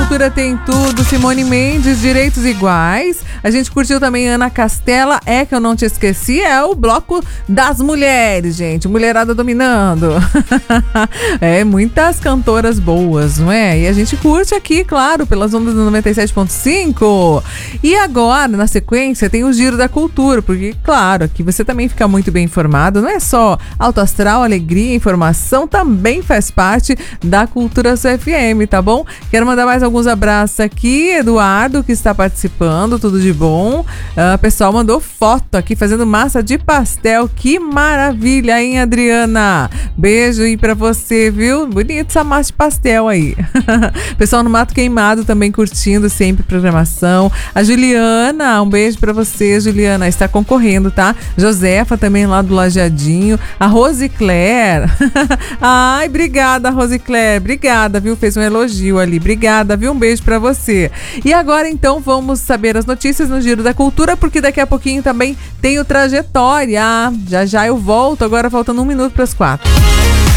Cultura tem tudo, Simone Mendes, Direitos Iguais. A gente curtiu também Ana Castela, É Que Eu Não Te Esqueci, é o bloco das mulheres, gente, mulherada dominando. É, muitas cantoras boas, não é? E a gente curte aqui, claro, pelas ondas do 97.5. E agora, na sequência, tem o Giro da Cultura, porque, claro, aqui você também fica muito bem informado, não é só alto astral, alegria, informação, também faz parte da Cultura FM, tá bom? Quero mandar mais alguns abraços aqui, Eduardo, que está participando, tudo de bom. O pessoal mandou foto aqui, fazendo massa de pastel, que maravilha, hein, Adriana? Beijo aí pra você, viu? Bonito essa massa de pastel aí. Pessoal no Mato Queimado também curtindo sempre programação. A Juliana, um beijo pra você, Juliana, está concorrendo, tá? Josefa também lá do Lajeadinho. A Rosicler. Ai, obrigada, Rosicler. Obrigada, viu? Fez um elogio ali. Obrigada, viu? Um beijo pra você. E agora, então, vamos saber as notícias no Giro da Cultura, porque daqui a pouquinho também tem o Trajetória. Já já eu volto, agora faltando 1 minuto para as 4.